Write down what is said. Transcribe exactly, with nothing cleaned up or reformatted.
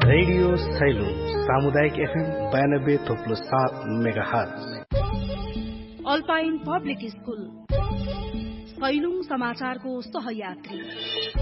Radio थैलो सामुदायिक FM बयानब्बे थोप्लो सात mega hertz. Alpine public school Sailung समाचारको सहयात्री।